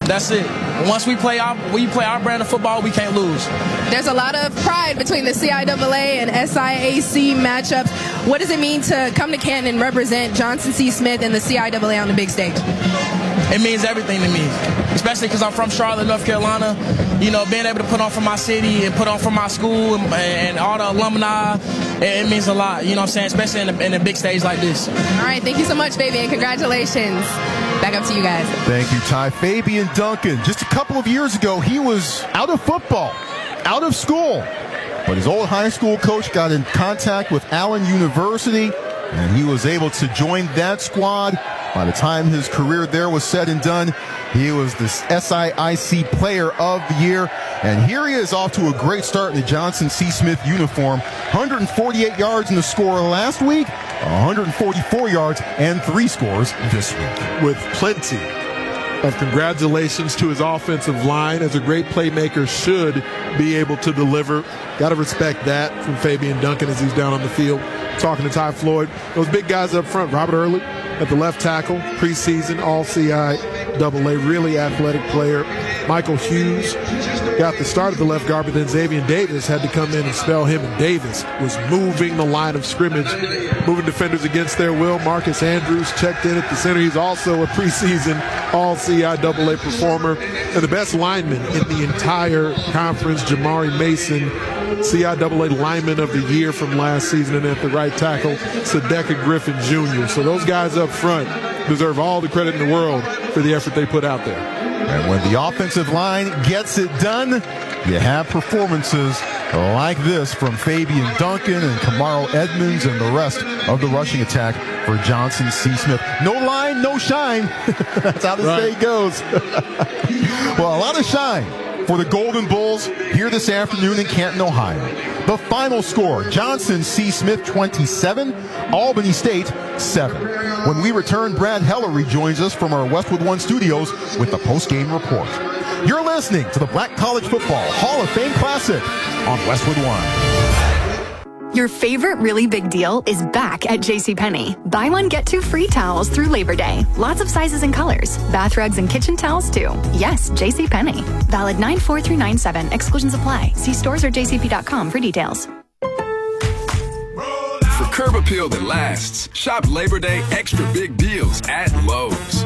That's it. Once we play our brand of football, we can't lose. There's a lot of pride between the CIAA and SIAC matchups. What does it mean to come to Canton and represent Johnson C. Smith and the CIAA on the big stage? It means everything to me, especially because I'm from Charlotte, North Carolina. You know, being able to put on for my city and put on for my school and all the alumni, it means a lot, you know what I'm saying, especially in a big stage like this. All right, thank you so much, baby, and congratulations. Back up to you guys. Thank you, Ty. Fabian Duncan, just a couple of years ago, he was out of football, out of school. But his old high school coach got in contact with Allen University, and he was able to join that squad. By the time his career there was said and done, he was the SIAC Player of the Year. And here he is off to a great start in the Johnson C. Smith uniform. 148 yards in the score last week, 144 yards and 3 scores this week. With plenty of congratulations to his offensive line, as a great playmaker should be able to deliver. Got to respect that from Fabian Duncan as he's down on the field. Talking to Ty Floyd, those big guys up front, Robert Early at the left tackle, preseason All-CIAA, really athletic player. Michael Hughes got the start at the left guard, but then Xavier Davis had to come in and spell him, and Davis was moving the line of scrimmage, moving defenders against their will. Marcus Andrews checked in at the center. He's also a preseason All-CIAA performer, and the best lineman in the entire conference, Jamari Mason, CIAA Lineman of the Year from last season, and at the right tackle, Sadeka Griffin Jr. So those guys up front deserve all the credit in the world for the effort they put out there. And when the offensive line gets it done, you have performances like this from Fabian Duncan and Kamaro Edmonds and the rest of the rushing attack for Johnson C. Smith. No line, no shine. That's how this day goes. Well, a lot of shine for the Golden Bulls here this afternoon in Canton, Ohio. The final score, Johnson C. Smith 27, Albany State 7. When we return, Brad Heller rejoins us from our Westwood One studios with the post-game report. You're listening to the Black College Football Hall of Fame Classic on Westwood One. Your favorite really big deal is back at JCPenney. Buy one, get 2 free towels through Labor Day. Lots of sizes and colors. Bath rugs and kitchen towels, too. Yes, JCPenney. Valid 9/4 through 9/7. Exclusions apply. See stores or jcp.com for details. For curb appeal that lasts, shop Labor Day extra big deals at Lowe's.